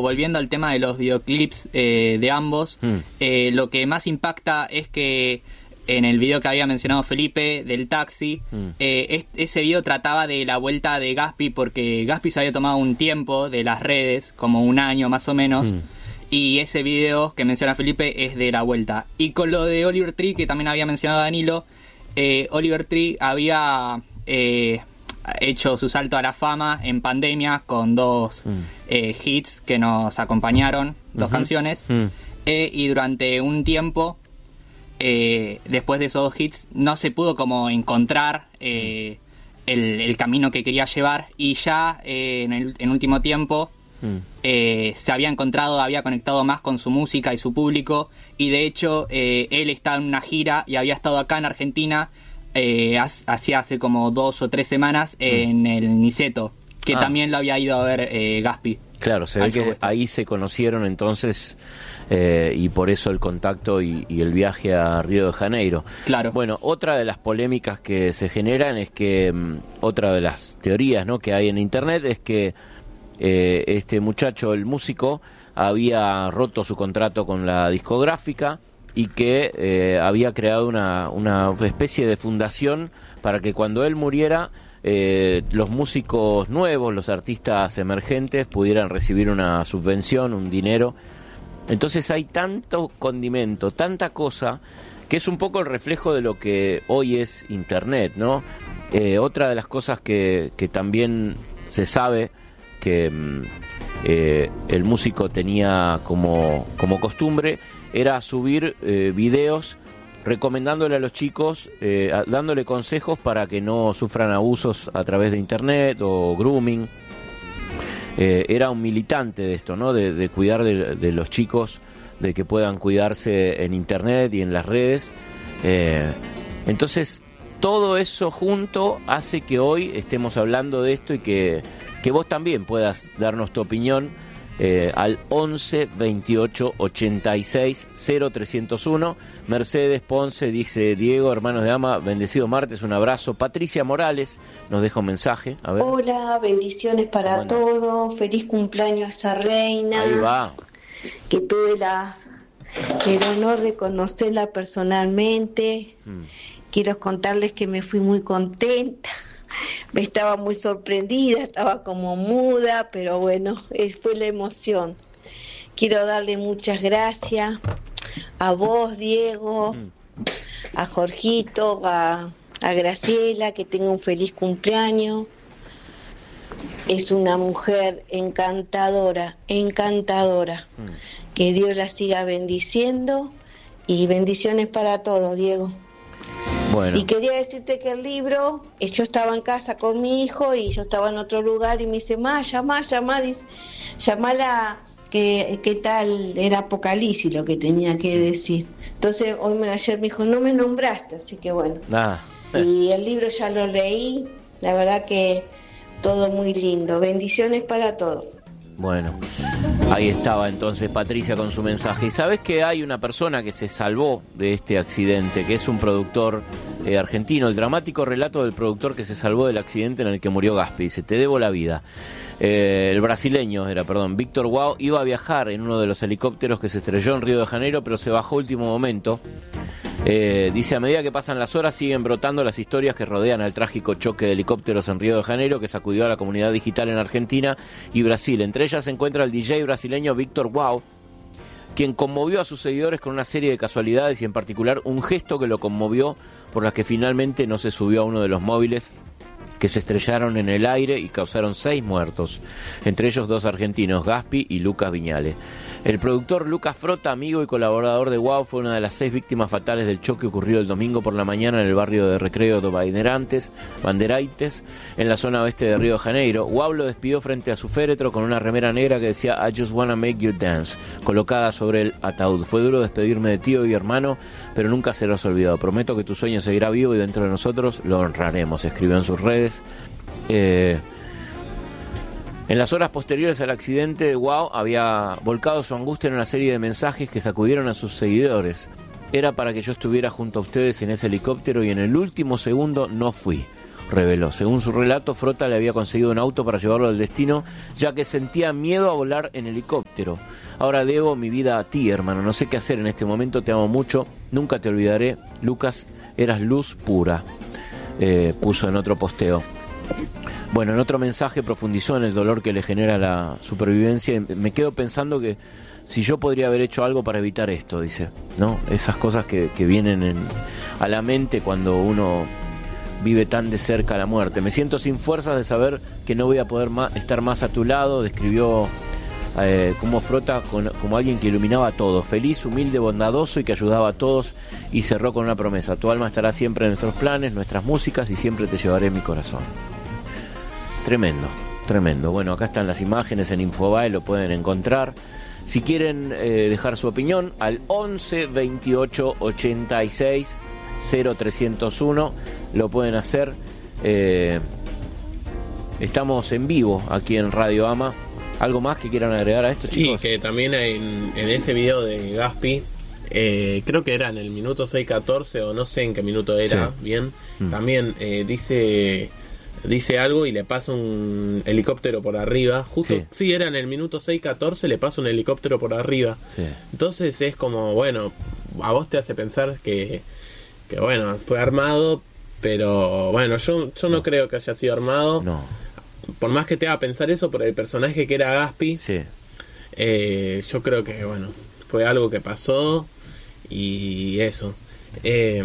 volviendo al tema de los videoclips de ambos, lo que más impacta es que en el video que había mencionado Felipe, del taxi, ese video trataba de la vuelta de Gaspi, porque Gaspi se había tomado un tiempo de las redes, como un año más o menos, y ese video que menciona Felipe es de la vuelta. Y con lo de Oliver Tree, que también había mencionado Danilo, Oliver Tree había hecho su salto a la fama en pandemia con dos hits que nos acompañaron, dos canciones, y durante un tiempo, después de esos dos hits, no se pudo como encontrar el camino que quería llevar, y ya en último tiempo se había encontrado, había conectado más con su música y su público, y de hecho él está en una gira y había estado acá en Argentina hace como 2 o 3 semanas en el Niceto, que también lo había ido a ver Gaspi. Claro, se ve que ahí se conocieron entonces, y por eso el contacto y el viaje a Río de Janeiro. Claro. Bueno, otra de las polémicas que se generan es que, otra de las teorías, ¿no?, que hay en internet es que este muchacho, el músico, había roto su contrato con la discográfica y que había creado una especie de fundación para que cuando él muriera, los músicos nuevos, los artistas emergentes pudieran recibir una subvención, un dinero. Entonces hay tanto condimento, tanta cosa, que es un poco el reflejo de lo que hoy es Internet, ¿no? Otra de las cosas que también se sabe que el músico tenía como costumbre era subir videos recomendándole a los chicos, dándole consejos para que no sufran abusos a través de internet o grooming. Era un militante de esto, ¿no? De cuidar de los chicos, de que puedan cuidarse en internet y en las redes. Entonces, todo eso junto hace que hoy estemos hablando de esto y que vos también puedas darnos tu opinión al 11 28 86 0301. Mercedes Ponce dice: Diego, hermanos de Ama, bendecido martes, un abrazo. Patricia Morales nos deja un mensaje. A ver. Hola, bendiciones para todos, feliz cumpleaños a esa reina. Ahí va. Que tuve el honor de conocerla personalmente. Quiero contarles que me fui muy contenta. Me estaba muy sorprendida, estaba como muda, pero bueno, fue la emoción. Quiero darle muchas gracias a vos, Diego, a Jorgito, a Graciela, que tenga un feliz cumpleaños. Es una mujer encantadora, encantadora. Que Dios la siga bendiciendo y bendiciones para todos, Diego. Bueno. Y quería decirte que el libro, yo estaba en casa con mi hijo y yo estaba en otro lugar y me dice: llamá, dice, llamala, que tal, era Apocalipsis lo que tenía que decir. Entonces ayer me dijo: no me nombraste, así que bueno. Y el libro ya lo leí, la verdad que todo muy lindo. Bendiciones para todos. Bueno, ahí estaba entonces Patricia con su mensaje. Y sabes que hay una persona que se salvó de este accidente, que es un productor argentino, el dramático relato del productor que se salvó del accidente en el que murió Gaspi. Dice: te debo la vida. El brasileño Víctor Guau, iba a viajar en uno de los helicópteros que se estrelló en Río de Janeiro, pero se bajó a último momento. Dice: a medida que pasan las horas siguen brotando las historias que rodean al trágico choque de helicópteros en Río de Janeiro, que sacudió a la comunidad digital en Argentina y Brasil. Entre ellas se encuentra el DJ brasileño Víctor Guau, quien conmovió a sus seguidores con una serie de casualidades y en particular un gesto que lo conmovió, por la que finalmente no se subió a uno de los móviles que se estrellaron en el aire y causaron 6 muertos, entre ellos 2 argentinos, Gaspi y Lucas Viñale. El productor Lucas Frota, amigo y colaborador de Guau, fue una de las 6 víctimas fatales del choque ocurrido el domingo por la mañana en el barrio de recreo de Bandeirantes, en la zona oeste de Río de Janeiro. Guau lo despidió frente a su féretro con una remera negra que decía "I just wanna make you dance", colocada sobre el ataúd. Fue duro despedirme de tío y hermano, pero nunca serás olvidado. Prometo que tu sueño seguirá vivo y dentro de nosotros lo honraremos, escribió en sus redes. En las horas posteriores al accidente, Guau había volcado su angustia en una serie de mensajes que sacudieron a sus seguidores. Era para que yo estuviera junto a ustedes en ese helicóptero y en el último segundo no fui. reveló. Según su relato, Frota le había conseguido un auto para llevarlo al destino, ya que sentía miedo a volar en helicóptero. Ahora debo mi vida a ti, hermano. No sé qué hacer en este momento. Te amo mucho. Nunca te olvidaré. Lucas, eras luz pura. Puso en otro posteo. Bueno, en otro mensaje profundizó en el dolor que le genera la supervivencia. Me quedo pensando que si yo podría haber hecho algo para evitar esto, dice, ¿no? Esas cosas que vienen a la mente cuando uno vive tan de cerca la muerte. Me siento sin fuerzas de saber que no voy a poder estar más a tu lado. Describió como Frota como alguien que iluminaba a todos, feliz, humilde, bondadoso y que ayudaba a todos, y cerró con una promesa: tu alma estará siempre en nuestros planes, nuestras músicas, y siempre te llevaré en mi corazón. Tremendo, tremendo. Bueno, acá están las imágenes en Infobae, lo pueden encontrar. Si quieren dejar su opinión, al 11 28 86 0301 lo pueden hacer. Estamos en vivo aquí en Radio Ama. ¿Algo más que quieran agregar a esto, chicos? Sí, que también en ese video de Gaspi, creo que era en el minuto 6:14 o no sé en qué minuto era, sí. Bien, también dice algo y le pasa un helicóptero por arriba, justo, sí, era en el minuto 6:14, le pasa un helicóptero por arriba, sí. Entonces es como, bueno, a vos te hace pensar que bueno, fue armado, pero bueno, yo no creo que haya sido armado. No. Por más que te haga pensar eso, por el personaje que era Gaspi, sí. Yo creo que, bueno, fue algo que pasó y eso. Sí.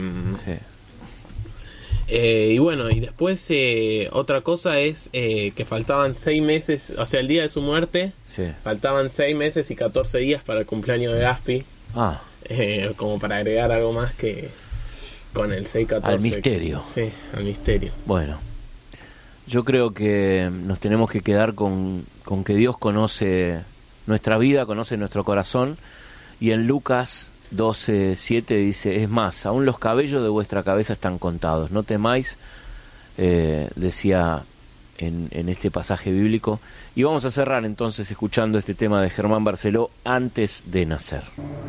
Y bueno, y después otra cosa es que faltaban 6 meses, o sea, el día de su muerte, sí. Faltaban 6 meses y 14 días para el cumpleaños de Gaspi. Como para agregar algo más que con el 6-14. Al misterio. Sí, al misterio. Bueno, yo creo que nos tenemos que quedar con que Dios conoce nuestra vida, conoce nuestro corazón, y en Lucas 12:7 dice: es más, aún los cabellos de vuestra cabeza están contados, no temáis, decía en este pasaje bíblico. Y vamos a cerrar entonces escuchando este tema de Germán Barceló, Antes de nacer.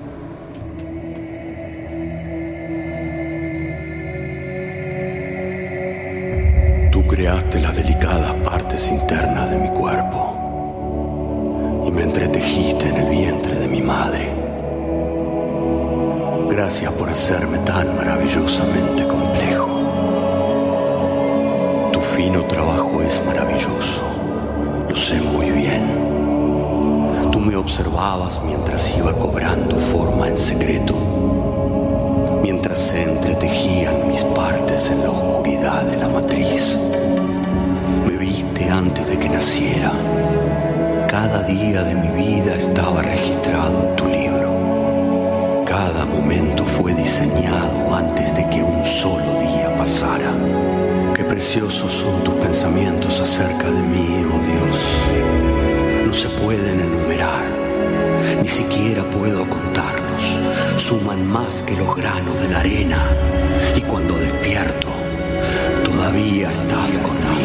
Tú creaste las delicadas partes internas de mi cuerpo y me entretejiste en el vientre de mi madre. Gracias por hacerme tan maravillosamente complejo. Tu fino trabajo es maravilloso, lo sé muy bien. Tú me observabas mientras iba cobrando forma en secreto, mientras se entretejían mis partes en la oscuridad de la matriz. Me viste antes de que naciera. Cada día de mi vida estaba registrado en tu libro. Cada momento fue diseñado antes de que un solo día pasara. Qué preciosos son tus pensamientos acerca de mí, oh Dios. No se pueden enumerar, ni siquiera puedo contarlos. Suman más que los granos de la arena, y cuando despierto, todavía estás conmigo.